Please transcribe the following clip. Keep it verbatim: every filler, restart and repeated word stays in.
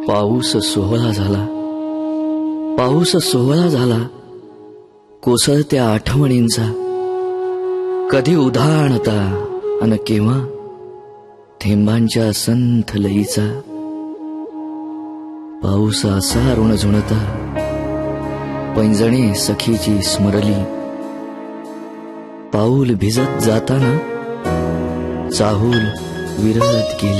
पाऊस सोहळा झाला, पाऊस सोहळा झाला, कोसळत्या आठवणींचा. कधी उधाणता अन केव्हा थेंबांच्या संथ लईचा. पाऊस असा ऋण झुणता, पैंजणे सखीची स्मरली. पाऊल भिजत जाताना चाहूल विरत गेली.